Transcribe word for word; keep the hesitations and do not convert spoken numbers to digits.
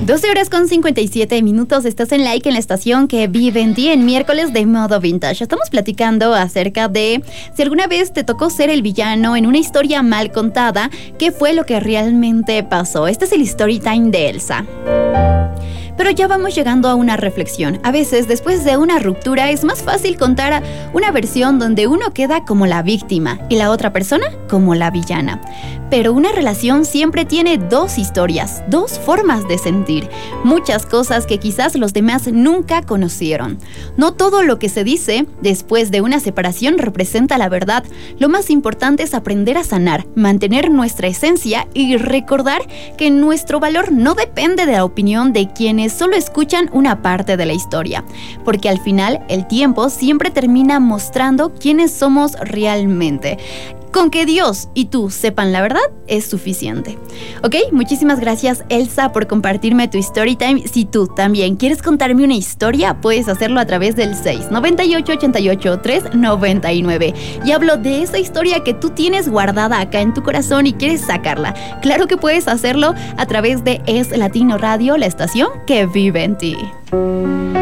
doce horas con cincuenta y siete minutos, estás en Like en la estación que vive en ti en miércoles de modo vintage. Estamos platicando acerca de si alguna vez te tocó ser el villano en una historia mal contada, qué fue lo que realmente pasó. Este es el story time de Elsa. Pero ya vamos llegando a una reflexión. A veces, después de una ruptura, es más fácil contar una versión donde uno queda como la víctima y la otra persona como la villana. Pero una relación siempre tiene dos historias, dos formas de sentir, muchas cosas que quizás los demás nunca conocieron. No todo lo que se dice después de una separación representa la verdad. Lo más importante es aprender a sanar, mantener nuestra esencia y recordar que nuestro valor no depende de la opinión de quienes solo escuchan una parte de la historia, porque al final el tiempo siempre termina mostrando quiénes somos realmente. Con que Dios y tú sepan la verdad es suficiente. Ok, muchísimas gracias Elsa por compartirme tu story time. Si tú también quieres contarme una historia, puedes hacerlo a través del seis noventa y ocho, ochenta y ocho, tres noventa y nueve. Y hablo de esa historia que tú tienes guardada acá en tu corazón y quieres sacarla. Claro que puedes hacerlo a través de Es Latino Radio, la estación que vive en ti.